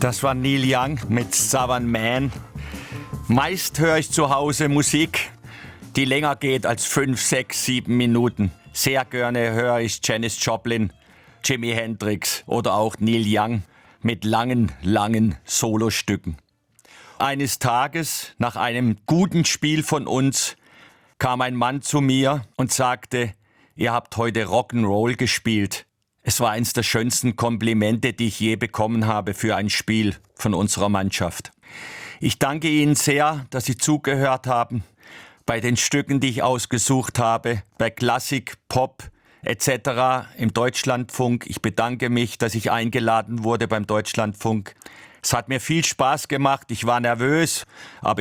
Das war Neil Young mit Southern Man. Meist höre ich zu Hause Musik, die länger geht als 5, 6, 7 Minuten. Sehr gerne höre ich Janis Joplin, Jimi Hendrix oder auch Neil Young mit langen Solostücken. Eines Tages, nach einem guten Spiel von uns, kam ein Mann zu mir und sagte, ihr habt heute Rock'n'Roll gespielt. Es war eines der schönsten Komplimente, die ich je bekommen habe für ein Spiel von unserer Mannschaft. Ich danke Ihnen sehr, dass Sie zugehört haben bei den Stücken, die ich ausgesucht habe, bei Klassik, Pop etc. im Deutschlandfunk. Ich bedanke mich, dass ich eingeladen wurde beim Deutschlandfunk. Es hat mir viel Spaß gemacht. Ich war nervös, aber